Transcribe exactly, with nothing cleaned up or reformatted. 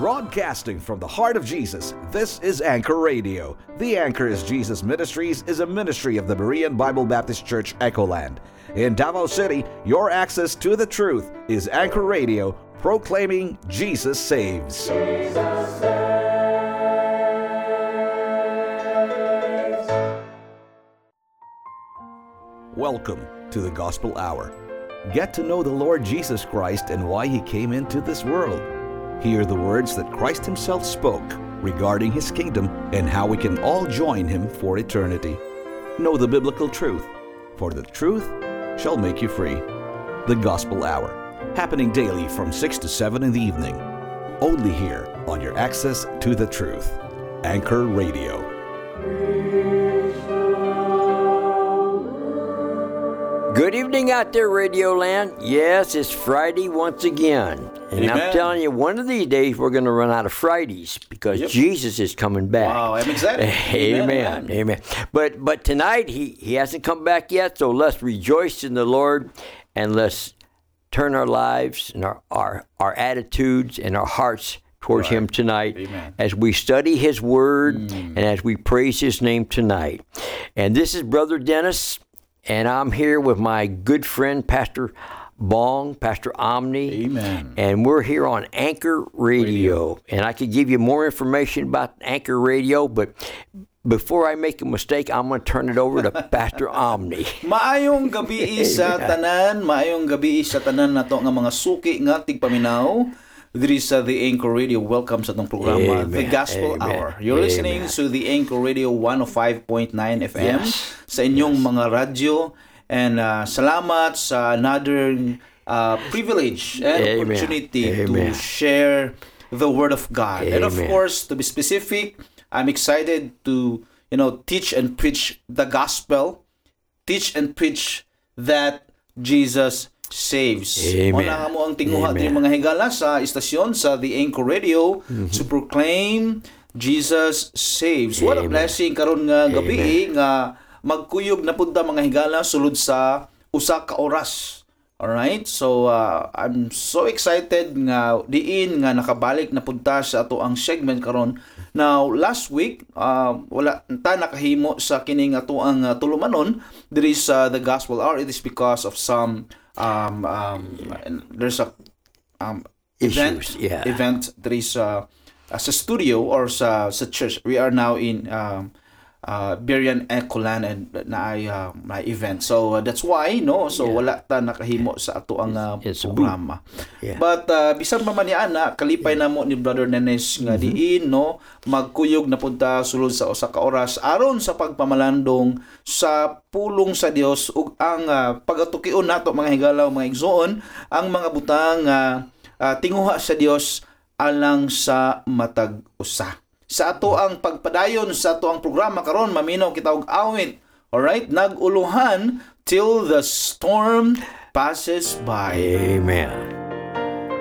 Broadcasting from the heart of Jesus, this is Anchor Radio. The Anchor is Jesus Ministries is a ministry of the Berean Bible Baptist Church, Echoland. In Davao City, your access to the truth is Anchor Radio, proclaiming Jesus saves. Jesus saves. Welcome to the Gospel Hour. Get to know the Lord Jesus Christ and why He came into this world. Hear the words that Christ Himself spoke regarding His kingdom and how we can all join Him for eternity. Know the biblical truth, for the truth shall make you free. The Gospel Hour, happening daily from six to seven in the evening. Only here on your access to the truth. Anchor Radio. Good evening out there, Radio Land. Yes, it's Friday once again. And Amen. I'm telling you, one of these days we're going to run out of Fridays because yep. Jesus is coming back. Wow, I'm excited. Amen. Amen. Amen. But but tonight he, he hasn't come back yet, so let's rejoice in the Lord and let's turn our lives and our our, our attitudes and our hearts towards right. Him tonight. Amen. As we study His Word mm. and as we praise His name tonight. And this is Brother Dennis. And I'm here with my good friend, Pastor Bong, Pastor Omni. Amen. And we're here on Anchor Radio. Radio. And I could give you more information about Anchor Radio, but before I make a mistake, I'm going to turn it over to Pastor Omni. Maayong gabi sa tanan, maayong gabi sa tanan na to nga mga suki nga tigpaminaw. There is uh, the Anchor Radio. Welcome sa itong programa, Amen. The Gospel Amen. Hour. You're Amen. Listening to the Anchor Radio one oh five point nine F M yes. sa inyong yes. mga radyo. And uh, salamat sa another uh, privilege and Amen. Opportunity Amen. To share the Word of God. Amen. And of course, to be specific, I'm excited to you know teach and preach the gospel, teach and preach that Jesus saves. Amen. Wala mo ang tinguha din mga higala sa istasyon sa The Anchor Radio mm-hmm. to proclaim Jesus saves. Amen. What a blessing karon nga gabi nga magkuyog na punta mga higala sulod sa usa ka oras. Alright? So uh, I'm so excited nga diin nga nakabalik na punta sa ato ang segment karon. Now, last week, uh, wala ta nakahimo sa kining ato ang uh, tulumanon. There is uh, the Gospel Hour. It is because of some Um, um, there's a um, event, yeah. event. There is a, a sa studio or sa sa church. We are now in um, uh, Berean Echoland and na ay uh, na event. So uh, that's why no. So yeah. wala ta nakahimo sa ato ang uh, it's, it's programa. Yeah. But uh, bisan pa man ni ana kalipay yeah. namo ni Brother Nenes nga mm-hmm. diin no magkuyog na punta sulod sa usa ka oras aron sa pagpamalandong sa pulong sa Dios ug ang uh, pagatukion nato mga higalaw mga igsoon ang mga butang uh, uh, tinguha sa Dios alang sa matag usa. Sa ato ang pagpadayon sa ato ang programa karon maminaw kita og awit. Alright, naguluhan till the storm passes by. Amen.